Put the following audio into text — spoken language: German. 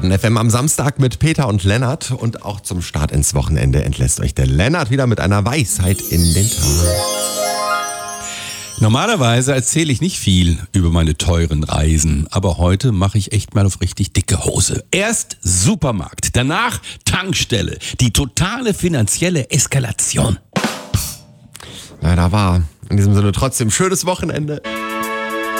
Baden FM am Samstag mit Peter und Lennart. Und auch zum Start ins Wochenende entlässt euch der Lennart wieder mit einer Weisheit in den Tag. Normalerweise erzähle ich nicht viel über meine teuren Reisen, aber heute mache ich echt mal auf richtig dicke Hose. Erst Supermarkt, danach Tankstelle. Die totale finanzielle Eskalation. Leider wahr. In diesem Sinne trotzdem schönes Wochenende.